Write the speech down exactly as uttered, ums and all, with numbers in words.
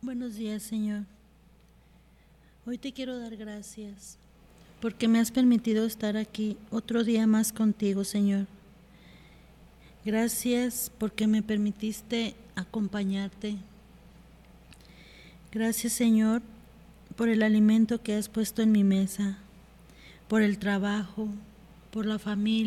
Buenos días, Señor. Hoy te quiero dar gracias porque me has permitido estar aquí otro día más contigo, Señor. Gracias porque me permitiste acompañarte. Gracias, Señor, por el alimento que has puesto en mi mesa, por el trabajo, por la familia.